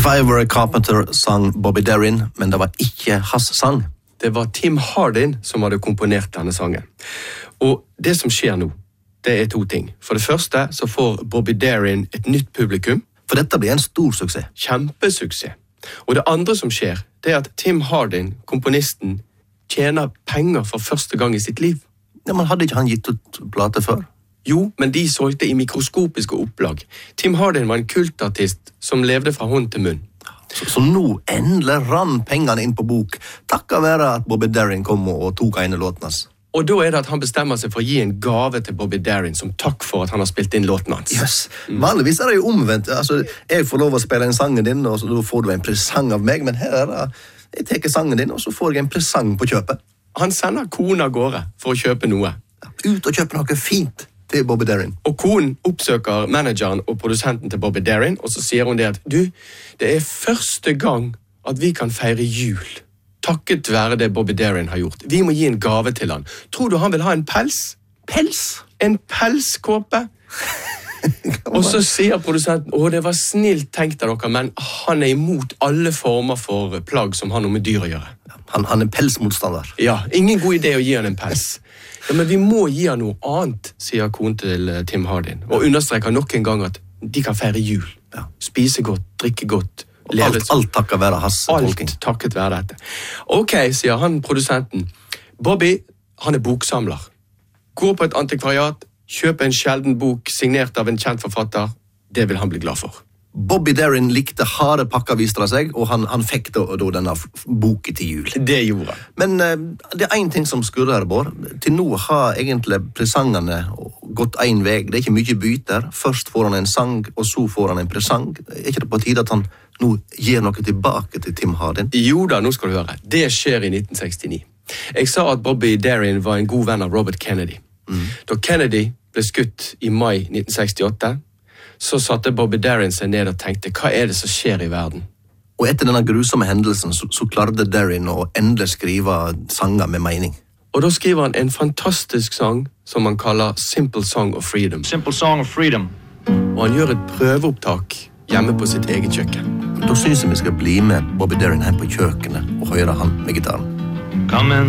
If I Were a Carpenter sang Bobby Darin, men det var ikke hans sang. Det var Tim Hardin som hadde komponert denne sangen. Og det som skjer nå, det er 2 ting. For det første så får Bobby Darin et nytt publikum. For dette blir en stor suksess. Kjempesuksess. Og det andre som skjer, det er at Tim Hardin, komponisten, tjener penger for første gang i sitt liv. Ja, men hadde ikke han gitt ut plate før? Jo, men de solgte i mikroskopiske opplag. Tim Hardin var en kultartist som levde fra hånd til munn. Så nå endelig rann pengene inn på bok, takket være at Bobby Darin kom og tok ene låten hans. Og da er det at han bestemmer seg for å gi en gave til Bobby Darin som takk for at han har spilt inn låten hans. Yes. Vanligvis er det jo omvendt. Altså, jeg får lov å spille en sangen din, og så får du en presang av meg, men her er det, jeg teker sangen din, og så får jeg en presang på kjøpet. Han sender kona av gårde for å kjøpe noe. Ut og kjøpe noe fint til Bobby Darin. Og konen oppsøker manageren og produsenten til Bobby Darin, og så sier hun det at du, det er første gang at vi kan feire jul. Takket være det Bobby Darin har gjort. Vi må gi en gave til han. Tror du han vil ha en pels? Pels? En pelskåpe? Og så sier produsenten, det var snilt tenkt av dere, men han er imot alle former for plagg som har noe med dyr å gjøre. Han er pelsmotstander. Ja, ingen god idé å gi han en pels. Ja, men vi må gi han noe annet, sier konen til Tim Hardin, og understreker nok en gang at de kan feire jul. Ja. Spise godt, drikke godt. Alt takket være hans tolking. Alt takket være dette. Ok, sier han produsenten. Bobby, han er boksamler. Går på et antikvariat, kjøper en sjelden bok signert av en kjent forfatter. Det vil han bli glad for. Bobby Darin likte harde pakker, viste det seg, og han fikk da denne boken til jul. Det gjorde han. Men det er en ting som skurrer, Bård. Til nå har egentlig presangene gått en vei. Det er ikke mye byter. Først får han en sang, og så får han en presang. Er ikke det på tide at han nå gir noe tilbake til Tim Hardin? Jo da, nå skal du høre. Det skjer i 1969. Jeg sa at Bobby Darin var en god venn av Robert Kennedy. Da Kennedy ble skutt i mai 1968, så satte Bobby Darin seg ned og tenkte, hva er det som skjer i verden? Og etter denne grusomme hendelsen så klarte Darin å endelig skrive sanger med mening. Og da skriver han en fantastisk sang som han kaller Simple Song of Freedom. Simple Song of Freedom. Og han gjør et prøveopptak hjemme på sitt eget kjøkken. Da synes jeg vi skal bli med Bobby Darin hjem på kjøkkenet og høre han med gitaren. Come in.